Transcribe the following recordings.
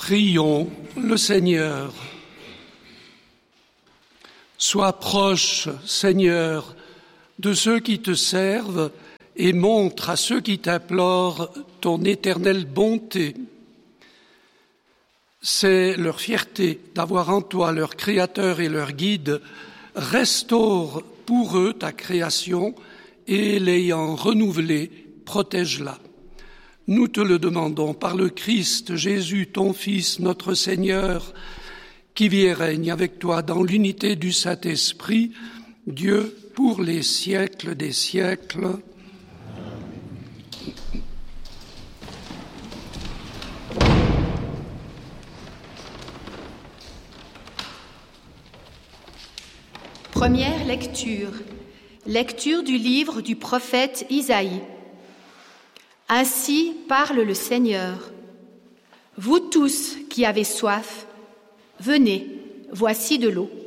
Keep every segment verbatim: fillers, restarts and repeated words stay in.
Prions le Seigneur. Sois proche, Seigneur, de ceux qui te servent et montre à ceux qui t'implorent ton éternelle bonté. C'est leur fierté d'avoir en toi leur Créateur et leur Guide. Restaure pour eux ta création et l'ayant renouvelée, protège-la. Nous te le demandons par le Christ Jésus, ton Fils, notre Seigneur, qui vit et règne avec toi dans l'unité du Saint-Esprit, Dieu pour les siècles des siècles. Première lecture. Lecture du livre du prophète Isaïe. Ainsi parle le Seigneur. Vous tous qui avez soif, venez, voici de l'eau.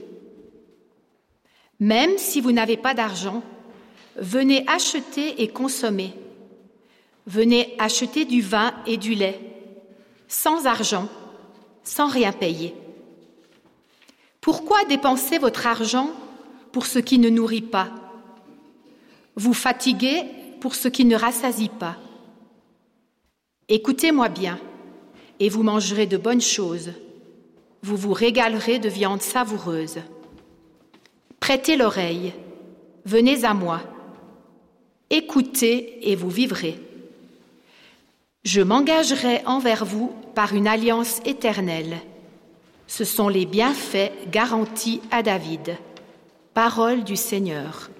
Même si vous n'avez pas d'argent, venez acheter et consommer. Venez acheter du vin et du lait, sans argent, sans rien payer. Pourquoi dépenser votre argent pour ce qui ne nourrit pas? Vous fatiguez pour ce qui ne rassasie pas. Écoutez-moi bien, et vous mangerez de bonnes choses. Vous vous régalerez de viande savoureuse. Prêtez l'oreille, venez à moi. Écoutez et vous vivrez. Je m'engagerai envers vous par une alliance éternelle. Ce sont les bienfaits garantis à David. Parole du Seigneur.